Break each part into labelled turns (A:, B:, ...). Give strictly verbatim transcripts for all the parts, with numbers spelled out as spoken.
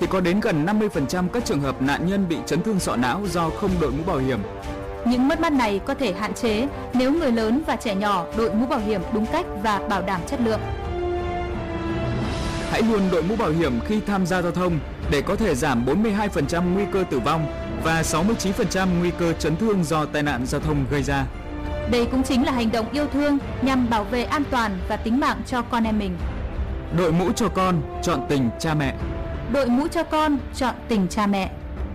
A: thì có đến gần năm mươi phần trăm các trường hợp nạn nhân bị chấn thương sọ não do không đội mũ bảo hiểm.
B: Những mất mát này có thể hạn chế nếu người lớn và trẻ nhỏ đội mũ bảo hiểm đúng cách và bảo đảm chất lượng.
A: Hãy luôn đội mũ bảo hiểm khi tham gia giao thông để có thể giảm bốn mươi hai phần trăm nguy cơ tử vong và sáu mươi chín phần trăm nguy cơ chấn thương do tai nạn giao thông gây ra.
B: Đây cũng chính là hành động yêu thương nhằm bảo vệ an toàn và tính mạng cho con em mình.
A: Đội mũ cho con, chọn tình cha mẹ.
B: Đội mũ cho con, chọn tình cha mẹ.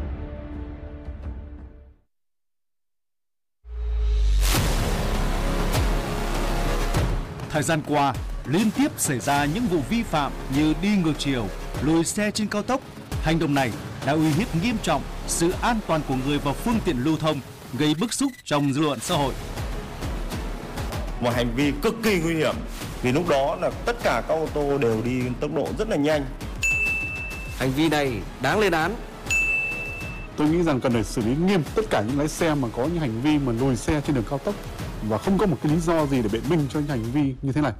C: Thời gian qua, liên tiếp xảy ra những vụ vi phạm như đi ngược chiều, lùi xe trên cao tốc. Hành động này đã uy hiếp nghiêm trọng sự an toàn của người và phương tiện lưu thông, gây bức xúc trong dư luận xã hội.
D: Một hành vi cực kỳ nguy hiểm vì lúc đó là tất cả các ô tô đều đi tốc độ rất là nhanh.
E: Hành vi này đáng lên án.
F: Tôi nghĩ rằng cần phải xử lý nghiêm tất cả những lái xe mà có những hành vi mà lùi xe trên đường cao tốc và không có một cái lý do gì để biện minh cho những hành vi như thế này.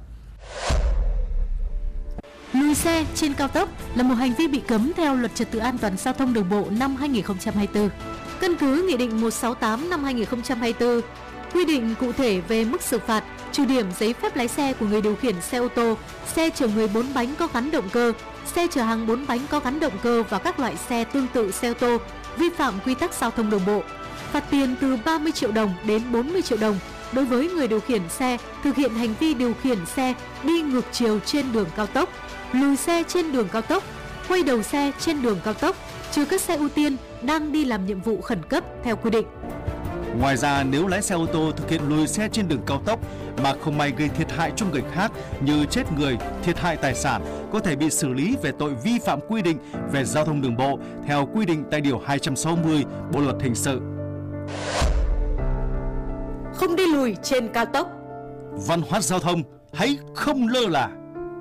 G: Lùi xe trên cao tốc là một hành vi bị cấm theo Luật Trật tự an toàn giao thông đường bộ năm hai nghìn không trăm hai mươi tư. Căn cứ Nghị định một trăm sáu mươi tám năm hai nghìn không trăm hai mươi tư quy định cụ thể về mức xử phạt, trừ điểm giấy phép lái xe của người điều khiển xe ô tô, xe chở người bốn bánh có gắn động cơ, xe chở hàng bốn bánh có gắn động cơ và các loại xe tương tự xe ô tô vi phạm quy tắc giao thông đường bộ. Phạt tiền từ ba mươi triệu đồng đến bốn mươi triệu đồng đối với người điều khiển xe thực hiện hành vi điều khiển xe đi ngược chiều trên đường cao tốc, lùi xe trên đường cao tốc, quay đầu xe trên đường cao tốc, trừ các xe ưu tiên đang đi làm nhiệm vụ khẩn cấp theo quy định.
C: Ngoài ra, nếu lái xe ô tô thực hiện lùi xe trên đường cao tốc mà không may gây thiệt hại cho người khác như chết người, thiệt hại tài sản, có thể bị xử lý về tội vi phạm quy định về giao thông đường bộ theo quy định tại điều hai trăm sáu mươi Bộ luật hình sự.
G: Không đi lùi trên cao tốc.
C: Văn hóa giao thông hãy không lơ là.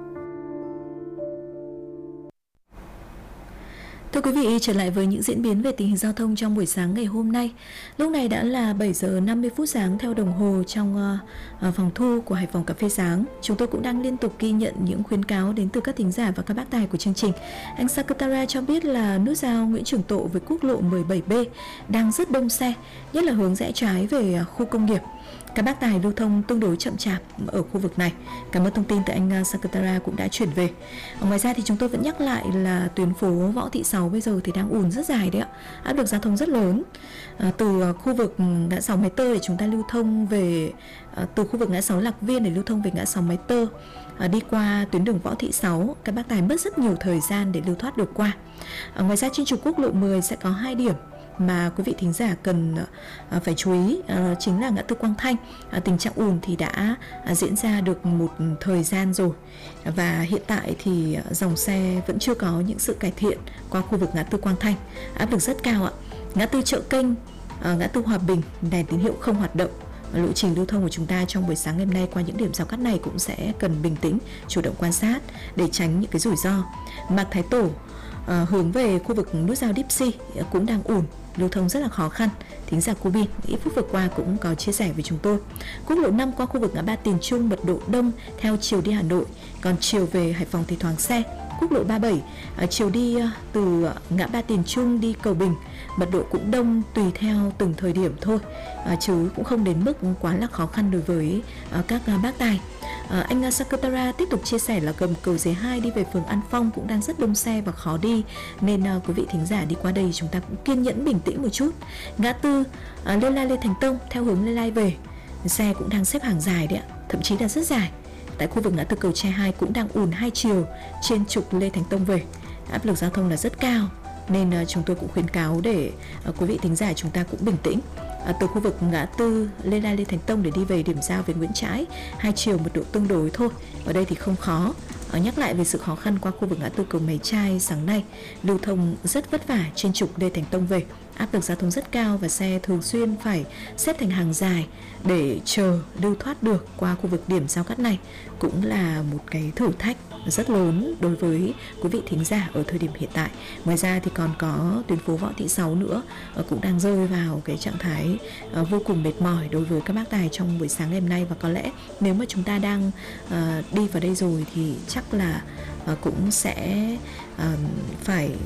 H: Thưa quý vị, trở lại với những diễn biến về tình hình giao thông trong buổi sáng ngày hôm nay. Lúc này đã là bảy giờ năm mươi phút sáng theo đồng hồ trong uh, phòng thu của Hải Phòng Cà phê Sáng. Chúng tôi cũng đang liên tục ghi nhận những khuyến cáo đến từ các thính giả và các bác tài của chương trình. Anh Sakatara cho biết là nút giao Nguyễn Trường Tộ với quốc lộ mười bảy B đang rất đông xe, nhất là hướng rẽ trái về khu công nghiệp. Các bác tài lưu thông tương đối chậm chạp ở khu vực này. Cảm ơn thông tin từ anh Sakatara cũng đã chuyển về. Ngoài ra thì chúng tôi vẫn nhắc lại là tuyến phố Võ Thị Sáu bây giờ thì đang ùn rất dài đấy ạ. Áp lực giao thông rất lớn. À, từ khu vực ngã sáu Máy Tơ để chúng ta lưu thông về à, từ khu vực ngã sáu Lạc Viên để lưu thông về ngã sáu Máy Tơ, à, đi qua tuyến đường Võ Thị Sáu, các bác tài mất rất nhiều thời gian để lưu thoát được qua. À, ngoài ra trên trục quốc lộ mười sẽ có hai điểm mà quý vị thính giả cần uh, phải chú ý, uh, chính là ngã tư Quang Thanh. Uh, tình trạng ùn thì đã uh, diễn ra được một thời gian rồi và hiện tại thì uh, dòng xe vẫn chưa có những sự cải thiện qua khu vực ngã tư Quang Thanh, áp lực rất cao ạ. Ngã tư Chợ Kênh, uh, ngã tư Hòa Bình, đèn tín hiệu không hoạt động. Lộ trình lưu thông của chúng ta trong buổi sáng ngày hôm nay qua những điểm giao cắt này cũng sẽ cần bình tĩnh, chủ động quan sát để tránh những cái rủi ro. Mạc Thái Tổ uh, hướng về khu vực nút giao Dipsy uh, cũng đang ùn, lưu thông rất là khó khăn. Thính giả Cô Bin ít phút vừa qua cũng có chia sẻ với chúng tôi. Quốc lộ năm qua khu vực ngã ba Tiền Trung mật độ đông theo chiều đi Hà Nội, còn chiều về Hải Phòng thì thoáng xe. Quốc lộ ba mươi bảy à, chiều đi à, từ ngã ba Tiền Trung đi Cầu Bình, mật độ cũng đông tùy theo từng thời điểm thôi, à, chứ cũng không đến mức quá là khó khăn đối với à, các à, bác tài. À, anh Sakatara tiếp tục chia sẻ là gầm cầu Giấy hai đi về phường An Phong cũng đang rất đông xe và khó đi, nên à, quý vị thính giả đi qua đây chúng ta cũng kiên nhẫn bình tĩnh một chút. Ngã tư à, Lê Lai Lê Thành Tông theo hướng Lê Lai về, xe cũng đang xếp hàng dài đấy ạ, thậm chí là rất dài. Tại khu vực ngã tư cầu Tre hai cũng đang ùn hai chiều trên trục Lê Thành Tông về, áp lực giao thông là rất cao, nên uh, chúng tôi cũng khuyến cáo để uh, quý vị thính giả chúng ta cũng bình tĩnh. Uh, từ khu vực ngã tư Lê Lai Lê Thành Tông để đi về điểm giao về Nguyễn Trãi, hai chiều mật độ tương đối thôi, ở đây thì không khó. Uh, nhắc lại về sự khó khăn qua khu vực ngã tư cầu Mày Trai sáng nay, lưu thông rất vất vả trên trục Lê Thành Tông về, áp lực giao thông rất cao và xe thường xuyên phải xếp thành hàng dài để chờ lưu thoát được qua khu vực điểm giao cắt này, cũng là một cái thử thách rất lớn đối với quý vị thính giả ở thời điểm hiện tại. Ngoài ra thì còn có tuyến phố Võ Thị Sáu nữa cũng đang rơi vào cái trạng thái vô cùng mệt mỏi đối với các bác tài trong buổi sáng ngày hôm nay, và có lẽ nếu mà chúng ta đang đi vào đây rồi thì chắc là cũng sẽ phải